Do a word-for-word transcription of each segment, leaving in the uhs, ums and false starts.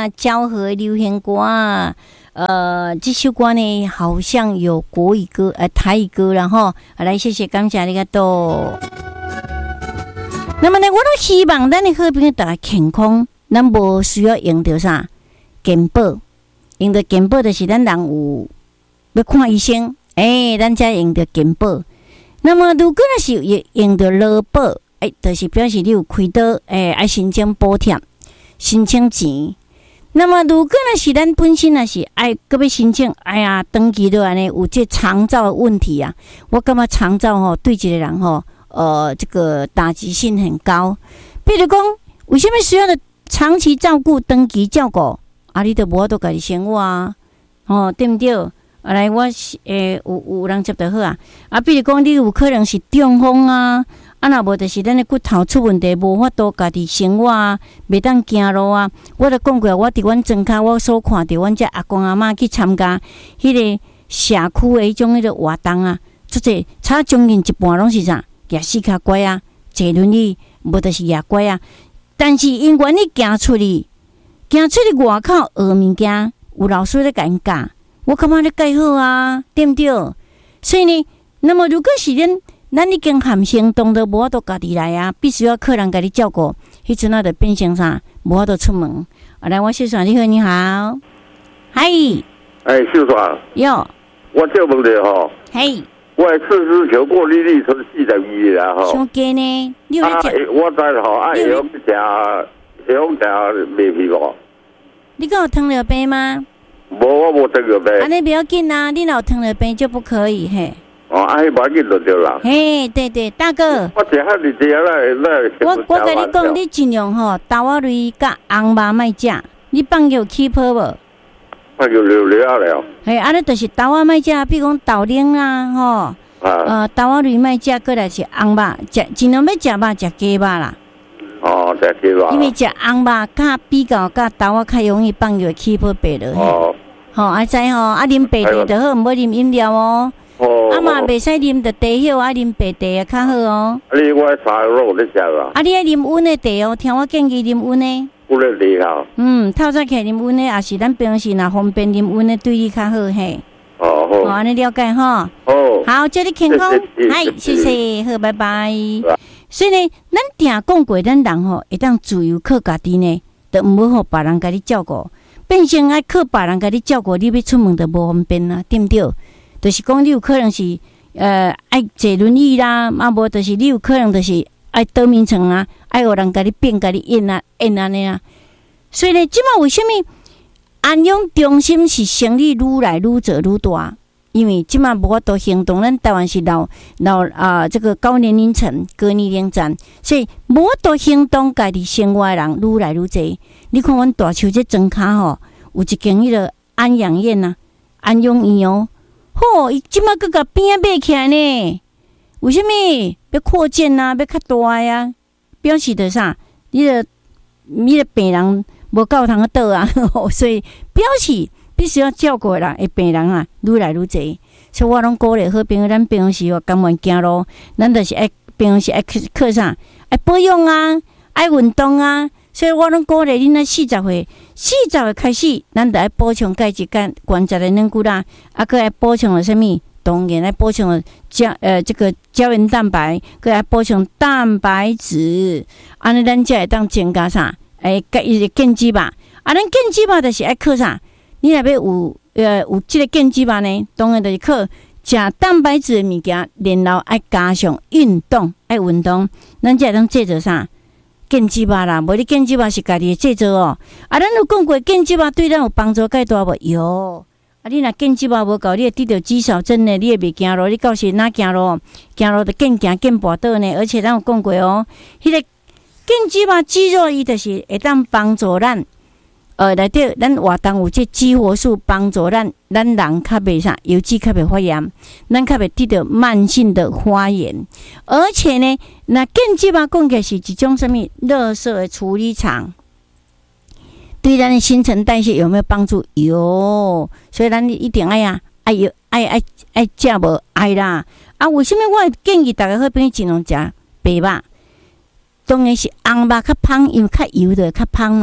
啊，昭和流行歌啊。呃，这首歌呢，好像有国语歌、呃台语歌，然后来谢谢感谢你个多。那么呢，我都希望咱的好朋友大家健康，咱无需要用到啥健保，用到健保就是咱人有要看医生，诶、欸，咱才用到健保。那么如果若是用到劳保，诶、欸，就是表示你有开刀，诶、欸，爱申請補貼，申請錢。那麼如果若是咱本身若是愛搁要申請，哎呀，登記落安尼有這長照的問題啊，我感覺長照吼對一個人吼。呃，这个打击性很高。比如讲，为什么需要的长期照顾、长期照顾？啊，你都无法度家己生活啊，哦，对不对？啊，来，我诶、欸、有有人接得好啊。啊，比如讲，你有可能是中风啊，啊，若无就是咱的骨头出问题，无法度家己生活啊，袂当行路啊。我都讲过，我伫阮庄脚，我所看到阮遮阿公阿嬷去参加迄个社区的迄种迄个活动啊，即个差将近一半拢是啥？举四脚拐啊，坐轮椅，无就是举拐啊。但是因为你行出去，行出去外口学物件，有老师咧甲因教，我感觉咧介好啊，对不对？所以呢，那么如果是咱咱已经含行动都无法度家己来啊，必须要客人家己照顾，迄阵啊就变成啥，无法度出门。啊，来，我秀爽，你好，你好，嗨， 哎，秀爽， 哟， 我叫问你吼， 嘿。 我四支球过利率从四十二啦吼， 伤低呢？你有啊，我知吼，啊，会用食，会用食麦皮无？ 你敢有糖尿病吗？ 无，我无糖尿病。 安尼不要紧啊，你若有糖尿病就不可以嘿。 哦，啊，迄无要紧就对啦。 嘿，对对，大哥， 我食遐尼济啊，那那。 我我跟你讲，你尽量吼，豆仔类甲红肉莫食，你放尿起泡无？ 放尿流流啊了。 嘿，安尼就是豆仔莫食，比如讲豆奶啊，吼，啊、呃，豆仔类莫食，过来是红肉，食尽量要食肉，食鸡肉啦。 哦，食鸡肉。 因为食红肉较比较甲豆仔较容易放尿起泡白落。哦。吼，啊知吼，啊啉白茶就好，唔好啉飲料哦。哦。啊嘛，袂使啉着茶葉，啊啉白茶啊較好哦。 啊，你我茶肉你食啦？啊， 你愛啉溫的茶哦，聽我建議啉溫的。 溫的茶吼。嗯， 透早起來啉溫的，也是咱平時若方便啉溫的，對你較好嘿。 哦好。哦， 安尼了解哈。 哦。 好，祝你健康。嗨，謝謝，好，拜拜。所以呢，咱定講過，咱人吼會當自由靠家己呢，就唔好互別人家己照顧。變成愛靠別人家己照顧，你要出門就無方便啦，對唔對？就是講你有可能是呃愛坐輪椅啦，啊無就是你有可能就是愛倒眠床啊，愛有人家己變家己演啊演安尼啊。所以呢，即馬為什麼安養中心是生意愈來愈做愈大？因為即馬無法度行動，咱台灣是老老啊、呃，這個高年齡層、高年齡層，所以無法度行動，家己生活的人愈來愈濟。你看阮大樹這莊腳吼，有一間迄個安養院啊，安養院哦。吼，伊即馬閣甲邊仔買起來呢？為什麼要擴建啊？要較大呀、啊？表示着啥？你個你個病人無夠通倒啊，所以表示必須要照顧人誒病人啊，愈來愈濟。所以我攏鼓勵好朋友，咱平時哦，甘願行路，咱就是愛平時愛靠啥？愛保養啊，愛運動啊。所以我攏鼓勵恁那四十歲，四十歲開始，咱就愛補充鈣質跟關節的軟骨啦，啊，佮愛補充了什麼？當然愛補充了膠呃這個膠原蛋白，佮愛補充蛋白質，安尼咱才會當增加啥？誒，佮伊個健肌吧，啊，咱健肌吧就是愛靠啥？你若要有呃有這個健肌吧呢？當然就是靠食蛋白質的物件，然後愛加上運動，愛運動，咱才會當製造啥？健肌肉啦，無你健肌肉是家己製造哦。啊，咱有講過健肌肉對咱有幫助介大無？有。啊，你若健肌肉無夠，你會得到肌少症呢，你會袂行路，你到時哪行路？行路就健行健跋倒呢。而且咱有講過哦，迄、那個健肌肉肌肉伊就是會當幫助咱，呃，內底咱活動有這激活素幫助咱，咱人較袂啥，油脂較袂發炎，咱較袂得到慢性的發炎。而且呢，那健肌肉講起來是一種什麼？垃圾的處理廠，對咱的新陳代謝有沒有幫助？有，所以咱一定愛呀，愛有愛愛愛食無愛啦。啊，為什麼我建議大家好朋友盡量食白肉？當然是紅肉較芳，因為較油的較芳嘛。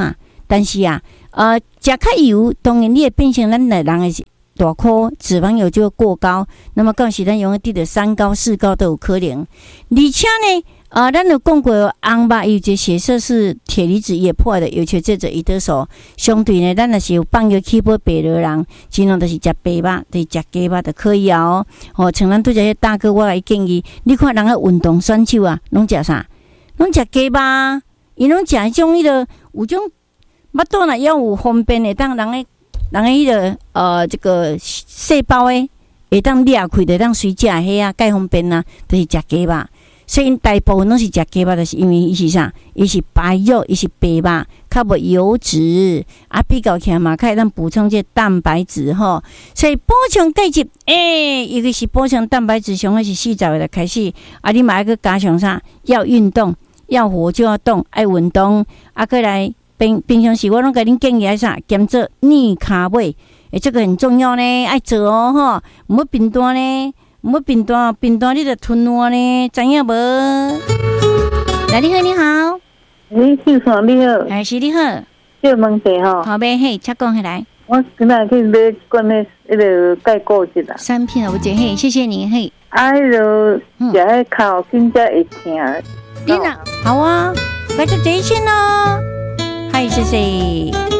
但是啊，呃，食较油，当然你会变成咱的人的大颗脂肪油就会过高，那么到时咱容易得到三高、四高都有可能。而且呢，呃，咱有讲过红肉有一个血色是铁离子也破的，尤其这者伊得说，相对呢，咱若是有放药起补白肉人，尽量都是食白肉，就是食鸡肉就可以啊哦。哦，像咱对这些大哥，我来建议，你看人个运动选手啊，拢食啥？拢食鸡肉，伊拢食迄种迄个有种腹肚若要有方便的，当人个人个迄个呃这个细胞诶，会当裂开的，当随食迄啊，介方便啊，就是食鸡肉。所以因大部分拢是食鸡肉，就是因为伊是啥？伊是白肉，伊是白肉，较无油脂啊，比较起来嘛，较会当补充这蛋白质吼。所以补充钙质，诶、欸，尤其是补充蛋白质，上好是四十岁就开始，啊，你嘛要去加上啥？要运动，要活就要动，爱运动，啊，过来平平常时我拢甲恁建议爱啥？减做逆卡位，诶，这个很重要呢，爱做哦吼，毋要贫惰呢。唔要贫惰，贫惰你就吞我呢，知影无？来，你好，你好， 你秀爽你好， 哎，是你好， 小问题吼， 好呗，嘿，请讲起来。 我今仔去买一罐的迄个钙固质啦， 三片我姐嘿，谢谢你嘿。 啊，迄个食迄口更加会疼。 你呐，好啊，来个这一千哦，嗨，谢谢。